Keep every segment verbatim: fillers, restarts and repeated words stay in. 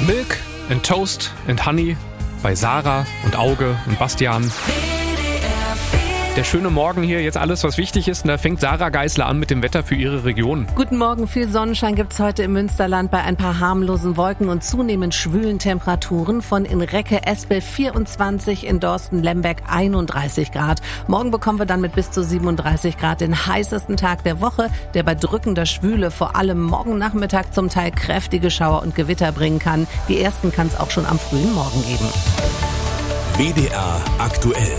Milk and Toast and Honey bei Sarah und Auge und Bastian. Der schöne Morgen hier, jetzt alles, was wichtig ist. Und da fängt Sarah Geisler an mit dem Wetter für ihre Region. Guten Morgen, viel Sonnenschein gibt's heute im Münsterland bei ein paar harmlosen Wolken und zunehmend schwülen Temperaturen. Von in Recke-Espel vierundzwanzig, in Dorsten-Lemberg einunddreißig Grad. Morgen bekommen wir dann mit bis zu siebenunddreißig Grad den heißesten Tag der Woche, der bei drückender Schwüle vor allem morgen Nachmittag zum Teil kräftige Schauer und Gewitter bringen kann. Die ersten kann es auch schon am frühen Morgen geben. W D R aktuell.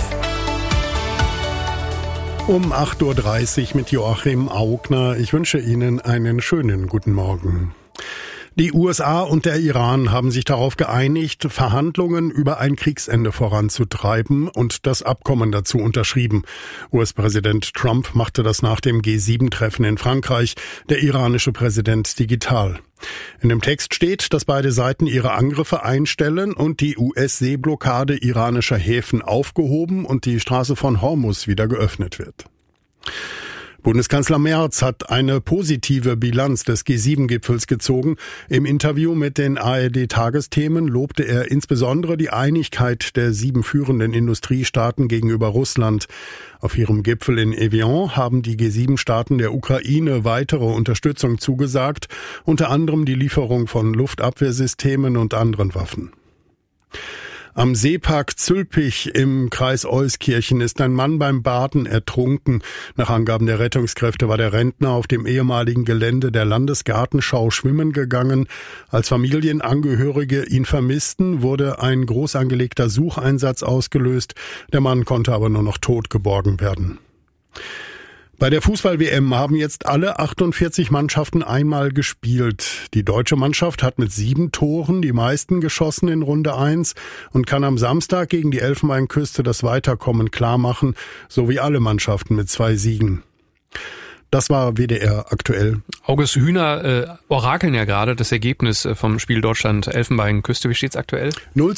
Um acht Uhr dreißig mit Joachim Augner. Ich wünsche Ihnen einen schönen guten Morgen. Die U S A und der Iran haben sich darauf geeinigt, Verhandlungen über ein Kriegsende voranzutreiben und das Abkommen dazu unterschrieben. U S-Präsident Trump machte das nach dem G sieben Treffen in Frankreich, der iranische Präsident digital. In dem Text steht, dass beide Seiten ihre Angriffe einstellen und die U S-Seeblockade iranischer Häfen aufgehoben und die Straße von Hormuz wieder geöffnet wird. Bundeskanzler Merz hat eine positive Bilanz des G sieben Gipfels gezogen. Im Interview mit den A R D-Tagesthemen lobte er insbesondere die Einigkeit der sieben führenden Industriestaaten gegenüber Russland. Auf ihrem Gipfel in Evian haben die G sieben Staaten der Ukraine weitere Unterstützung zugesagt, unter anderem die Lieferung von Luftabwehrsystemen und anderen Waffen. Am Seepark Zülpich im Kreis Euskirchen ist ein Mann beim Baden ertrunken. Nach Angaben der Rettungskräfte war der Rentner auf dem ehemaligen Gelände der Landesgartenschau schwimmen gegangen. Als Familienangehörige ihn vermissten, wurde ein groß angelegter Sucheinsatz ausgelöst. Der Mann konnte aber nur noch tot geborgen werden. Bei der Fußball-W M haben jetzt alle achtundvierzig Mannschaften einmal gespielt. Die deutsche Mannschaft hat mit sieben Toren die meisten geschossen in Runde eins und kann am Samstag gegen die Elfenbeinküste das Weiterkommen klarmachen, so wie alle Mannschaften mit zwei Siegen. Das war W D R aktuell. August Hühner äh, orakeln ja gerade das Ergebnis vom Spiel Deutschland-Elfenbeinküste. Wie steht's aktuell? null